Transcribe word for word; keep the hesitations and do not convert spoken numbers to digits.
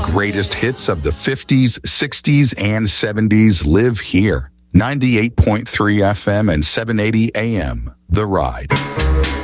greatest hits of the fifties, sixties, and seventies live here. ninety-eight point three F M and seven eighty A M, The Ride.